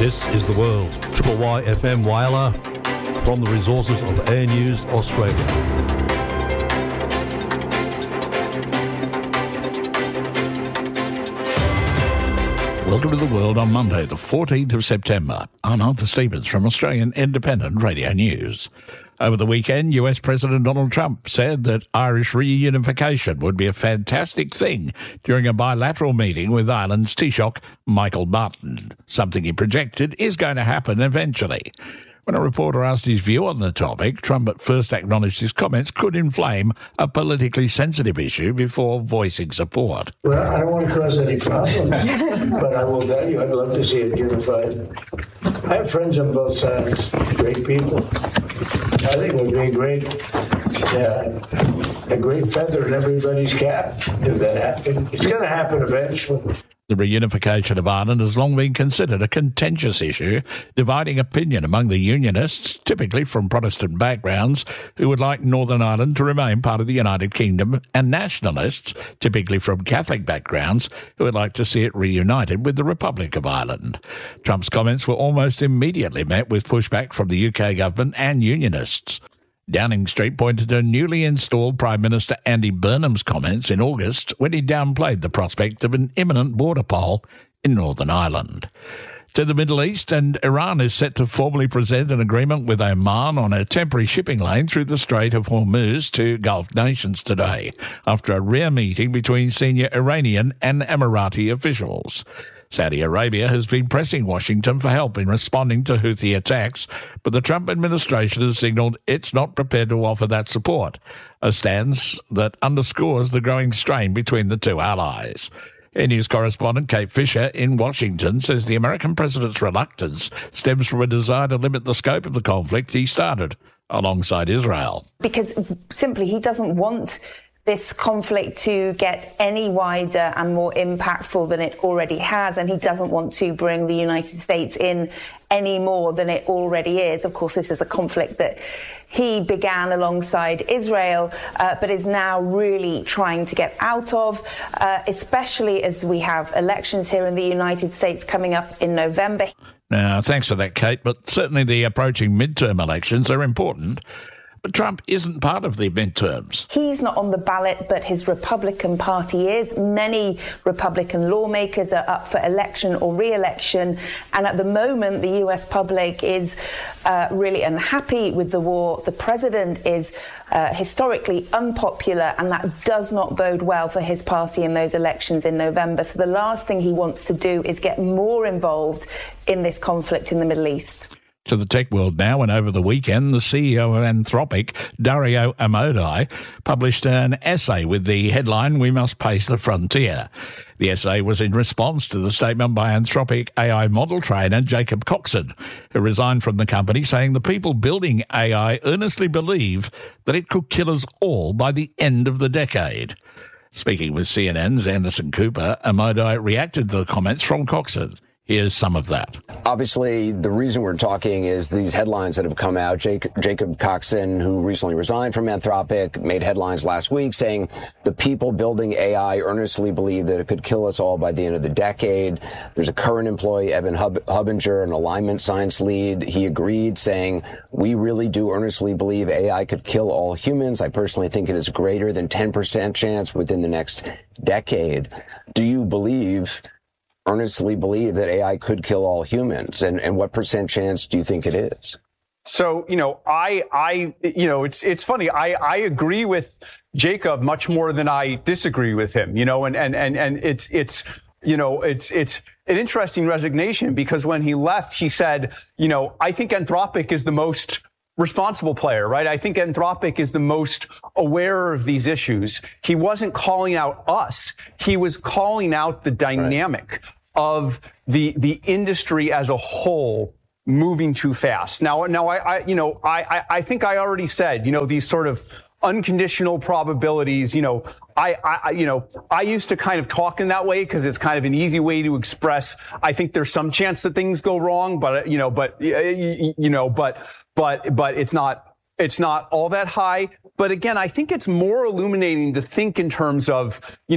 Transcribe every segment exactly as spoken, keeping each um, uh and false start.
This is The World. Triple Y F M Whyalla from the resources of Air News Australia. Welcome to The World on Monday, the fourteenth of September. I'm Arthur Stevens from Australian Independent Radio News. Over the weekend, U S President Donald Trump said that Irish reunification would be a fantastic thing during a bilateral meeting with Ireland's Taoiseach, Michael Martin, something he projected is going to happen eventually. When a reporter asked his view on the topic, Trump at first acknowledged his comments could inflame a politically sensitive issue before voicing support. Well, I don't want to cause any problems, but I will tell you, I'd love to see it unified. I have friends on both sides, great people. I think it would be a great, uh, a great feather in everybody's cap if that happened. It's going to happen eventually. The reunification of Ireland has long been considered a contentious issue, dividing opinion among the Unionists, typically from Protestant backgrounds, who would like Northern Ireland to remain part of the United Kingdom, and nationalists, typically from Catholic backgrounds, who would like to see it reunited with the Republic of Ireland. Trump's comments were almost immediately met with pushback from the U K government and Unionists. Downing Street pointed to newly installed Prime Minister Andy Burnham's comments in August when he downplayed the prospect of an imminent border poll in Northern Ireland. To the Middle East, and Iran is set to formally present an agreement with Oman on a temporary shipping lane through the Strait of Hormuz to Gulf nations today, after a rare meeting between senior Iranian and Emirati officials. Saudi Arabia has been pressing Washington for help in responding to Houthi attacks, but the Trump administration has signalled it's not prepared to offer that support, a stance that underscores the growing strain between the two allies. Air News correspondent Kate Fisher in Washington says the American president's reluctance stems from a desire to limit the scope of the conflict he started alongside Israel. Because simply he doesn't want this conflict to get any wider and more impactful than it already has, and he doesn't want to bring the United States in any more than it already is. Of course, this is a conflict that he began alongside Israel, uh, but is now really trying to get out of, uh, especially as we have elections here in the United States coming up in November. Now, thanks for that, Kate, but certainly the approaching midterm elections are important. But Trump isn't part of the midterms. He's not on the ballot, but his Republican Party is. Many Republican lawmakers are up for election or re-election. And at the moment, the U S public is uh, really unhappy with the war. The president is uh, historically unpopular, and that does not bode well for his party in those elections in November. So the last thing he wants to do is get more involved in this conflict in the Middle East. To the tech world now, and over the weekend, the C E O of Anthropic, Dario Amodei, published an essay with the headline, "We Must Pace the Frontier." The essay was in response to the statement by Anthropic A I model trainer Jacob Coxon, who resigned from the company, saying the people building A I earnestly believe that it could kill us all by the end of the decade. Speaking with C N N's Anderson Cooper, Amodei reacted to the comments from Coxon. Here's some of that. Obviously, the reason we're talking is these headlines that have come out. Jake, Jacob Coxon, who recently resigned from Anthropic, made headlines last week saying the people building A I earnestly believe that it could kill us all by the end of the decade. There's a current employee, Evan Hub- Hubinger, an alignment science lead. He agreed, saying, "We really do earnestly believe A I could kill all humans. I personally think it is greater than ten percent chance within the next decade." Do you believe... earnestly believe that A I could kill all humans? And, and what percent chance do you think it is? So, you know, I, I, you know, it's, it's funny. I, I agree with Jacob much more than I disagree with him, you know, and, and, and, and it's, it's, you know, it's, it's an interesting resignation, because when he left, he said, you know, I think Anthropic is the most responsible player, right? I think Anthropic is the most aware of these issues. He wasn't calling out us. He was calling out the dynamic right. of the the industry as a whole moving too fast. Now, now I, I you know, I, I, I think I already said, you know, these sort of unconditional probabilities, you know, I, I, you know, I used to kind of talk in that way because it's kind of an easy way to express, I think there's some chance that things go wrong, but, you know, but, you, you know, but, but, but it's not, it's not all that high. But again, I think it's more illuminating to think in terms of, you know,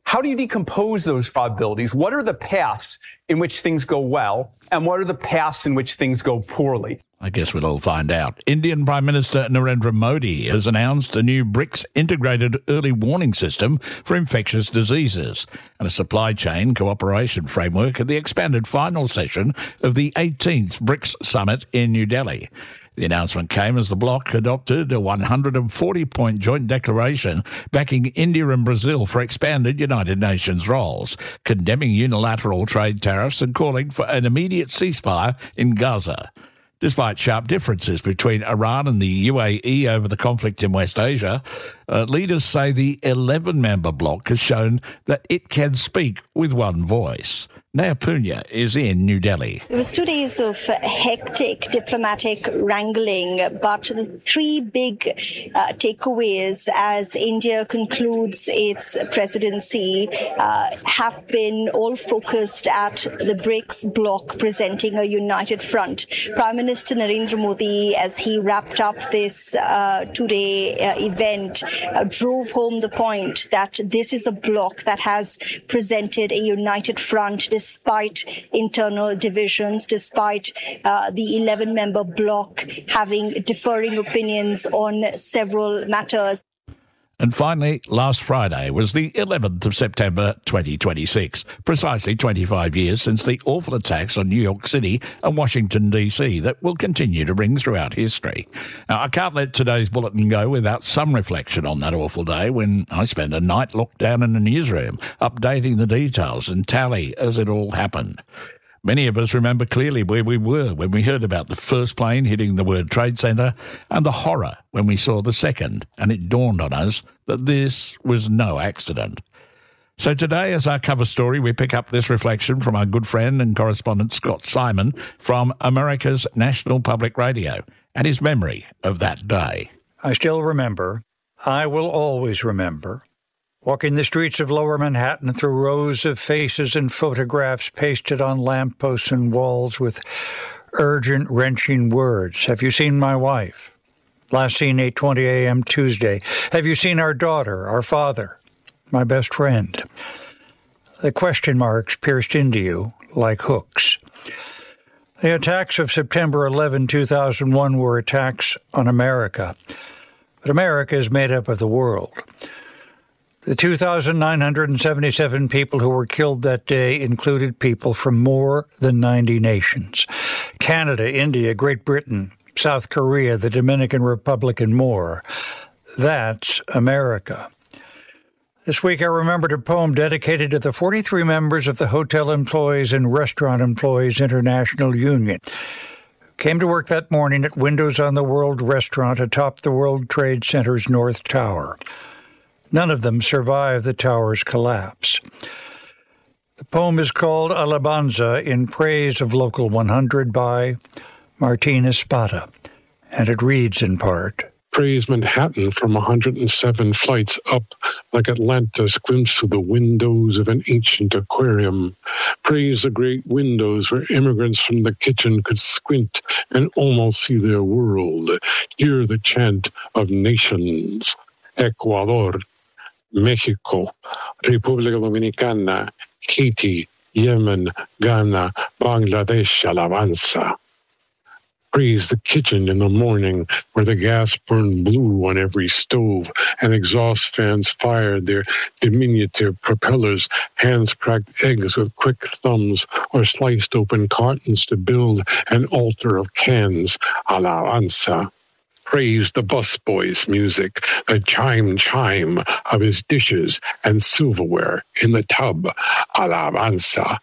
how do you decompose those probabilities? What are the paths in which things go well, and what are the paths in which things go poorly? I guess we'll all find out. Indian Prime Minister Narendra Modi has announced a new BRICS integrated early warning system for infectious diseases and a supply chain cooperation framework at the expanded final session of the eighteenth BRICS Summit in New Delhi. The announcement came as the bloc adopted a one hundred forty point joint declaration backing India and Brazil for expanded United Nations roles, condemning unilateral trade tariffs and calling for an immediate ceasefire in Gaza. Despite sharp differences between Iran and the U A E over the conflict in West Asia, uh, leaders say the eleven-member bloc has shown that it can speak with one voice. Naya Punya is in New Delhi. It was two days of hectic diplomatic wrangling, but the three big uh, takeaways as India concludes its presidency uh, have been all focused at the BRICS bloc presenting a united front. Prime Minister Narendra Modi, as he wrapped up this uh, two-day uh, event, uh, drove home the point that this is a bloc that has presented a united front despite internal divisions, despite uh, the eleven-member bloc having differing opinions on several matters. And finally, last Friday was the eleventh of September twenty twenty-six, precisely twenty-five years since the awful attacks on New York City and Washington, D C that will continue to ring throughout history. Now, I can't let today's bulletin go without some reflection on that awful day when I spent a night locked down in a newsroom, updating the details and tally as it all happened. Many of us remember clearly where we were when we heard about the first plane hitting the World Trade Center and the horror when we saw the second, and it dawned on us that this was no accident. So today, as our cover story, we pick up this reflection from our good friend and correspondent Scott Simon from America's National Public Radio and his memory of that day. I still remember, I will always remember, walking the streets of Lower Manhattan through rows of faces and photographs pasted on lampposts and walls with urgent, wrenching words. Have you seen my wife? Last seen eight twenty a.m. Tuesday. Have you seen our daughter, our father, my best friend? The question marks pierced into you like hooks. The attacks of September eleventh, two thousand one were attacks on America. But America is made up of the world. The two thousand nine hundred seventy-seven people who were killed that day included people from more than ninety nations. Canada, India, Great Britain, South Korea, the Dominican Republic, and more. That's America. This week I remembered a poem dedicated to the forty-three members of the Hotel Employees and Restaurant Employees International Union. Came to work that morning at Windows on the World restaurant atop the World Trade Center's North Tower. None of them survived the tower's collapse. The poem is called Alabanza in Praise of Local one hundred by Martina Spada, and it reads in part, Praise Manhattan from one hundred seven flights up like Atlantis glimpsed through the windows of an ancient aquarium. Praise the great windows where immigrants from the kitchen could squint and almost see their world. Hear the chant of nations. Ecuador, Mexico, República Dominicana, Haiti, Yemen, Ghana, Bangladesh, Alabanza. Praise the kitchen in the morning where the gas burned blue on every stove and exhaust fans fired their diminutive propellers, hands cracked eggs with quick thumbs or sliced open cartons to build an altar of cans. Alabanza. Praise the busboy's music, the chime chime of his dishes and silverware in the tub. Alabanza.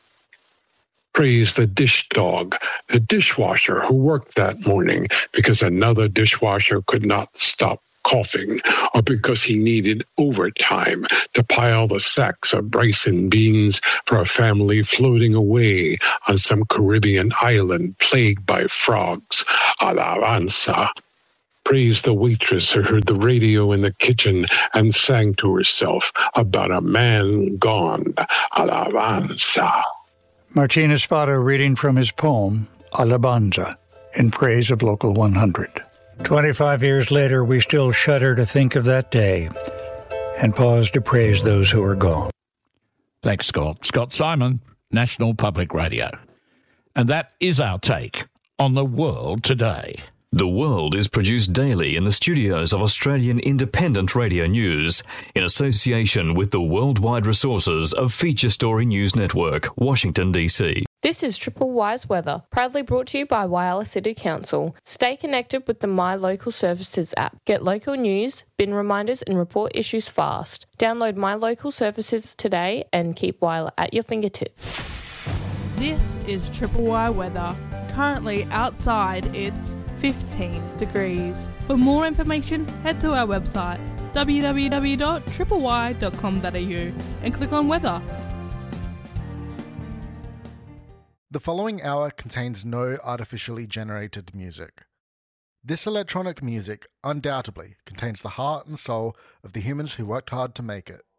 Praise the dish dog, the dishwasher who worked that morning because another dishwasher could not stop coughing or because he needed overtime to pile the sacks of rice and beans for a family floating away on some Caribbean island plagued by frogs. Alabanza. Praise the waitress who heard the radio in the kitchen and sang to herself about a man gone. Alabanza. Martina Spada reading from his poem, Alabanza, in Praise of Local one hundred. Twenty-five years later, we still shudder to think of that day and pause to praise those who are gone. Thanks, Scott. Scott Simon, National Public Radio. And that is our take on the world today. The World is produced daily in the studios of Australian Independent Radio News in association with the worldwide resources of Feature Story News Network, Washington, D C. This is Triple Wise Weather, proudly brought to you by Whyalla City Council. Stay connected with the My Local Services app. Get local news, bin reminders and report issues fast. Download My Local Services today and keep Whyalla at your fingertips. This is Triple Y Weather. Currently outside it's fifteen degrees. For more information, head to our website w w w dot triple y dot com dot a u and click on weather. The following hour contains no artificially generated music. This electronic music undoubtedly contains the heart and soul of the humans who worked hard to make it.